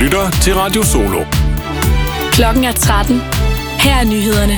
lytter til Radio Solo. Klokken er 13. Her er nyhederne.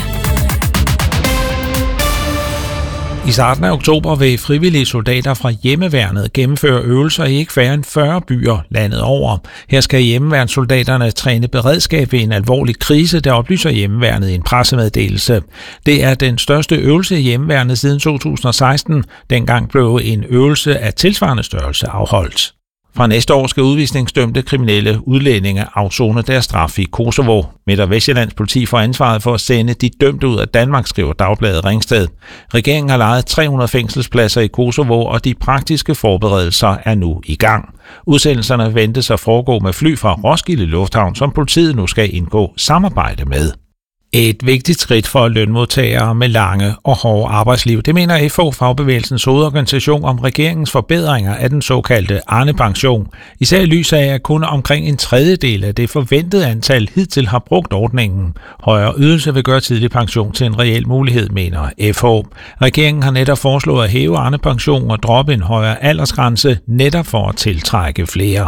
I starten af oktober vil frivillige soldater fra hjemmeværnet gennemføre øvelser i ikke færre end 40 byer landet over. Her skal hjemmeværnssoldaterne træne beredskab ved en alvorlig krise, der oplyser hjemmeværnet i en pressemeddelelse. Det er den største øvelse i hjemmeværnet siden 2016. Dengang blev en øvelse af tilsvarende størrelse afholdt. Fra næste år skal udvisningsdømte kriminelle udlændinge afsone deres straf i Kosovo. Midt- og Vestjyllands politi får ansvaret for at sende de dømte ud af Danmark, skriver Dagbladet Ringsted. Regeringen har lejet 300 fængselspladser i Kosovo, og de praktiske forberedelser er nu i gang. Udsendelserne ventes at foregå med fly fra Roskilde Lufthavn, som politiet nu skal indgå samarbejde med. Et vigtigt skridt for lønmodtagere med lange og hårde arbejdsliv. Det mener FH, Fagbevægelsens hovedorganisation, om regeringens forbedringer af den såkaldte Arne-pension. Især i lys af, at kun omkring en tredjedel af det forventede antal hidtil har brugt ordningen. Højere ydelse vil gøre tidlig pension til en reel mulighed, mener FH. Regeringen har netop foreslået at hæve Arne-pension og droppe en højere aldersgrænse, netop for at tiltrække flere.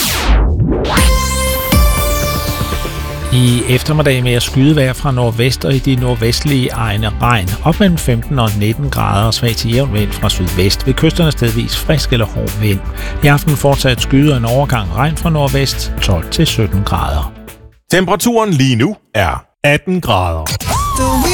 I eftermiddag med at skydevejr fra nordvest og i de nordvestlige egne regn. Op mellem 15 og 19 grader og svag til jævn vind fra sydvest. Ved kysterne stedvis frisk eller hård vind. I aften fortsat skyde og en overgang regn fra nordvest 12 til 17 grader. Temperaturen lige nu er 18 grader.